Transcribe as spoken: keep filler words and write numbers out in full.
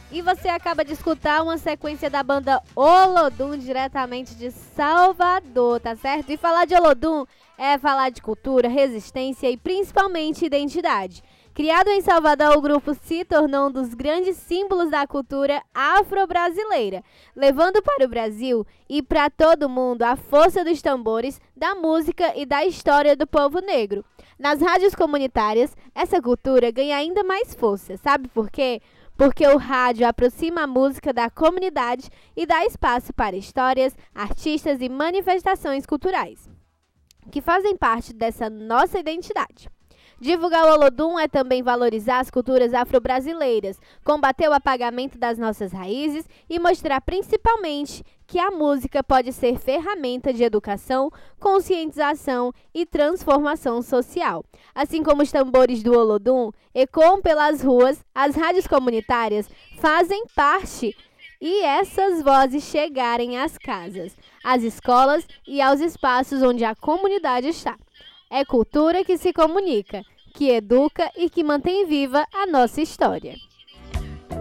E você acaba de escutar uma sequência da banda Olodum, diretamente de Salvador, tá certo? E falar de Olodum é falar de cultura, resistência e principalmente identidade. Criado em Salvador, o grupo se tornou um dos grandes símbolos da cultura afro-brasileira, levando para o Brasil e para todo mundo a força dos tambores, da música e da história do povo negro. Nas rádios comunitárias, essa cultura ganha ainda mais força, sabe por quê? Porque o rádio aproxima a música da comunidade e dá espaço para histórias, artistas e manifestações culturais, que fazem parte dessa nossa identidade. Divulgar o Olodum é também valorizar as culturas afro-brasileiras, combater o apagamento das nossas raízes e mostrar principalmente que a música pode ser ferramenta de educação, conscientização e transformação social. Assim como os tambores do Olodum ecoam pelas ruas, as rádios comunitárias fazem parte e essas vozes chegarem às casas, às escolas e aos espaços onde a comunidade está. É cultura que se comunica, que educa e que mantém viva a nossa história.